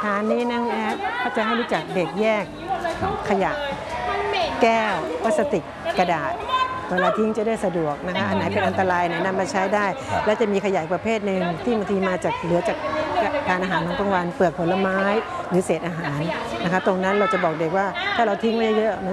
ฐานนี้นางแอดเขาจะให้รู้จักเด็กแยกขยะแก้วพลาสติกกระดาษเวลาทิ้งจะได้สะดวกนะคะอันไหนเป็นอันตรายไหนนำมาใช้ได้และจะมีขยะประเภทหนึ่งที่บางทีมาจากเหลือจากการอาหารของกลางวันเปลือกผลไม้หรือเศษอาหารนะคะตรงนั้นเราจะบอกเด็กว่าถ้าเราทิ้งไว้เยอะ